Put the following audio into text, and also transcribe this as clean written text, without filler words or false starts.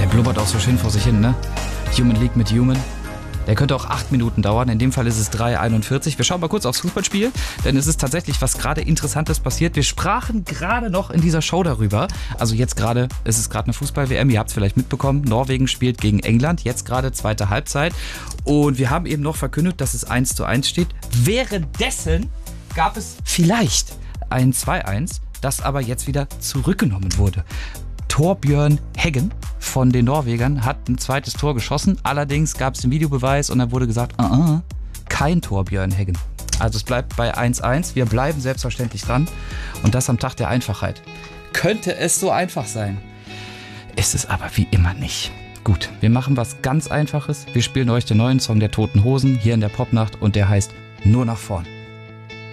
Der blubbert auch so schön vor sich hin, ne? Human League mit Human. Der könnte auch 8 Minuten dauern. In dem Fall ist es 3:41. Wir schauen mal kurz aufs Fußballspiel, denn es ist tatsächlich was gerade Interessantes passiert. Wir sprachen gerade noch in dieser Show darüber. Also jetzt gerade, es ist gerade eine Fußball-WM. Ihr habt es vielleicht mitbekommen. Norwegen spielt gegen England. Jetzt gerade zweite Halbzeit. Und wir haben eben noch verkündet, dass es 1:1 steht. Währenddessen gab es vielleicht ein 2:1, das aber jetzt wieder zurückgenommen wurde. Torbjørn Heggen von den Norwegern hat ein zweites Tor geschossen. Allerdings gab es den Videobeweis und dann wurde gesagt, kein Torbjørn Heggen. Also es bleibt bei 1:1. Wir bleiben selbstverständlich dran. Und das am Tag der Einfachheit. Könnte es so einfach sein? Ist es aber wie immer nicht. Gut, wir machen was ganz Einfaches. Wir spielen euch den neuen Song der Toten Hosen hier in der Popnacht und der heißt Nur nach vorn.